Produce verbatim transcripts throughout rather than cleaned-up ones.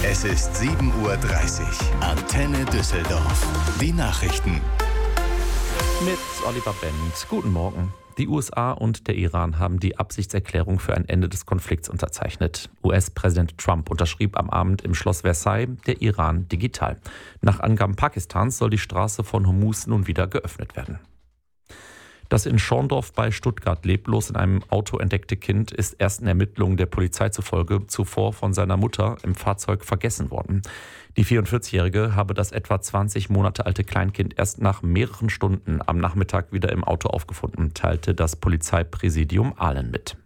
Es ist sieben Uhr dreißig. Antenne Düsseldorf. Die Nachrichten. Mit Oliver Bendt. Guten Morgen. Die U S A und der Iran haben die Absichtserklärung für ein Ende des Konflikts unterzeichnet. U S-Präsident Trump unterschrieb am Abend im Schloss Versailles, der Iran digital. Nach Angaben Pakistans soll die Straße von Hormuz nun wieder geöffnet werden. Das in Schorndorf bei Stuttgart leblos in einem Auto entdeckte Kind ist ersten Ermittlungen der Polizei zufolge zuvor von seiner Mutter im Fahrzeug vergessen worden. Die vierundvierzigjährige habe das etwa zwanzig Monate alte Kleinkind erst nach mehreren Stunden am Nachmittag wieder im Auto aufgefunden, teilte das Polizeipräsidium Aalen mit.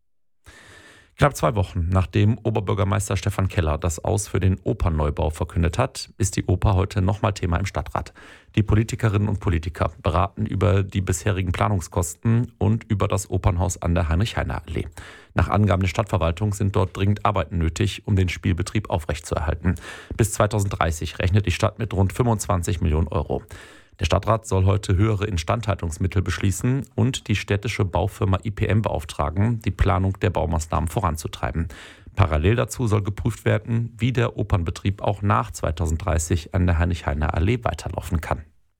Knapp zwei Wochen nachdem Oberbürgermeister Stefan Keller das Aus für den Opernneubau verkündet hat, ist die Oper heute nochmal Thema im Stadtrat. Die Politikerinnen und Politiker beraten über die bisherigen Planungskosten und über das Opernhaus an der Heinrich-Heine-Allee. Nach Angaben der Stadtverwaltung sind dort dringend Arbeiten nötig, um den Spielbetrieb aufrechtzuerhalten. Bis zweitausenddreißig rechnet die Stadt mit rund fünfundzwanzig Millionen Euro. Der Stadtrat soll heute höhere Instandhaltungsmittel beschließen und die städtische Baufirma I P M beauftragen, die Planung der Baumaßnahmen voranzutreiben. Parallel dazu soll geprüft werden, wie der Opernbetrieb auch nach zweitausenddreißig an der Heinrich-Heine-Allee weiterlaufen kann.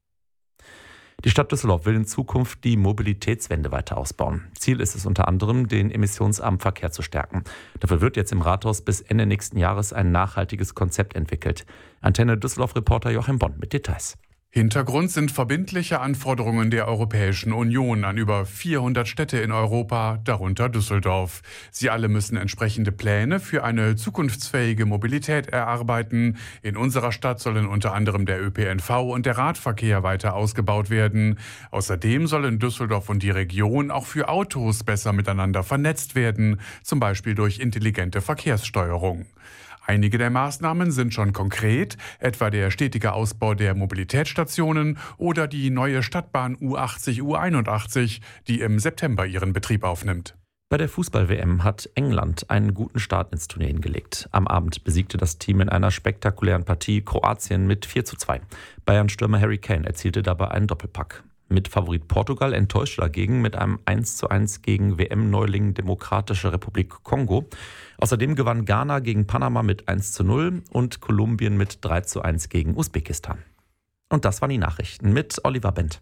Die Stadt Düsseldorf will in Zukunft die Mobilitätswende weiter ausbauen. Ziel ist es unter anderem, den emissionsarmen Verkehr zu stärken. Dafür wird jetzt im Rathaus bis Ende nächsten Jahres ein nachhaltiges Konzept entwickelt. Antenne Düsseldorf-Reporter Joachim Bond mit Details. Hintergrund sind verbindliche Anforderungen der Europäischen Union an über vierhundert Städte in Europa, darunter Düsseldorf. Sie alle müssen entsprechende Pläne für eine zukunftsfähige Mobilität erarbeiten. In unserer Stadt sollen unter anderem der Ö P N V und der Radverkehr weiter ausgebaut werden. Außerdem sollen Düsseldorf und die Region auch für Autos besser miteinander vernetzt werden, zum Beispiel durch intelligente Verkehrssteuerung. Einige der Maßnahmen sind schon konkret, etwa der stetige Ausbau der Mobilitätsstationen oder die neue Stadtbahn U achtzig U einundachtzig, die im September ihren Betrieb aufnimmt. Bei der Fußball-W M hat England einen guten Start ins Turnier hingelegt. Am Abend besiegte das Team in einer spektakulären Partie Kroatien mit vier zu zwei. Bayern-Stürmer Harry Kane erzielte dabei einen Doppelpack. Mit Favorit Portugal enttäuschte dagegen mit einem eins zu eins gegen W M-Neuling Demokratische Republik Kongo. Außerdem gewann Ghana gegen Panama mit eins zu null und Kolumbien mit drei zu eins gegen Usbekistan. Und das waren die Nachrichten mit Oliver Bendt.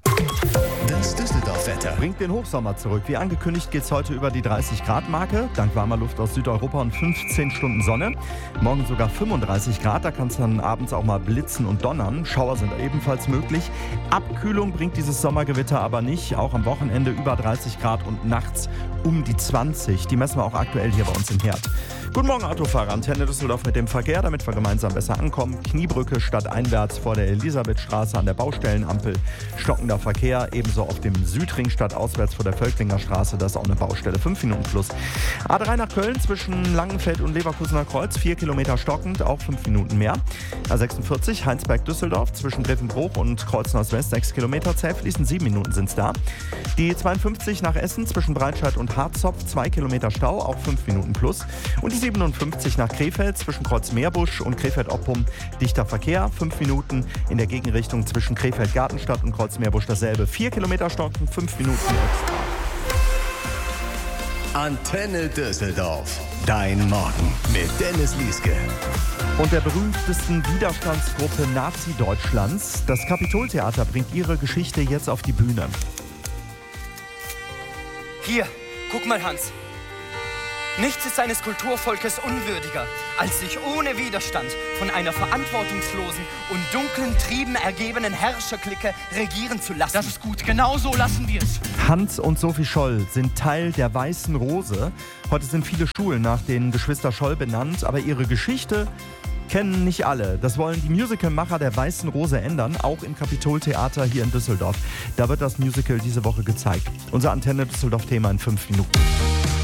Das Düsseldorf-Wetter bringt den Hochsommer zurück. Wie angekündigt geht es heute über die dreißig Grad Marke. Dank warmer Luft aus Südeuropa und fünfzehn Stunden Sonne. Morgen sogar fünfunddreißig Grad. Da kann es dann abends auch mal blitzen und donnern. Schauer sind ebenfalls möglich. Abkühlung bringt dieses Sommergewitter aber nicht. Auch am Wochenende über dreißig Grad und nachts um die zwanzig. Die messen wir auch aktuell hier bei uns im Herd. Guten Morgen, Autofahrer. Antenne Düsseldorf mit dem Verkehr, damit wir gemeinsam besser ankommen. Kniebrücke stadteinwärts vor der Elisabethstraße an der Baustellenampel. Stockender Verkehr, ebenso auf dem Südring stadtauswärts vor der Völklinger Straße. Das ist auch eine Baustelle. Fünf Minuten plus. A drei nach Köln zwischen Langenfeld und Leverkusener Kreuz. Vier Kilometer stockend, auch fünf Minuten mehr. A sechsundvierzig Heinsberg-Düsseldorf zwischen Grevenbruch und Kreuznach West. Sechs Kilometer zäh fließen. Sieben Minuten sind es da. Die zweiundfünfzig nach Essen zwischen Breitscheid und Harzopf. Zwei Kilometer Stau, auch fünf Minuten plus. Und die siebenundfünfzig nach Krefeld zwischen Kreuz-Meerbusch und Krefeld-Oppum. Dichter Verkehr, fünf Minuten in der Gegenrichtung zwischen Krefeld-Gartenstadt und Kreuz-Meerbusch dasselbe. Vier Kilometer stocken, fünf Minuten extra. Antenne Düsseldorf. Dein Morgen mit Dennis Lieske. Und der berühmtesten Widerstandsgruppe Nazi-Deutschlands, das Kapitoltheater, bringt ihre Geschichte jetzt auf die Bühne. Hier, guck mal, Hans. Nichts ist eines Kulturvolkes unwürdiger, als sich ohne Widerstand von einer verantwortungslosen und dunklen Trieben ergebenen Herrscherklicke regieren zu lassen. Das ist gut, genau so lassen wir es. Hans und Sophie Scholl sind Teil der Weißen Rose. Heute sind viele Schulen nach den Geschwister Scholl benannt, aber ihre Geschichte kennen nicht alle. Das wollen die Musicalmacher der Weißen Rose ändern, auch im Kapitoltheater hier in Düsseldorf. Da wird das Musical diese Woche gezeigt. Unser Antenne Düsseldorf-Thema in fünf Minuten.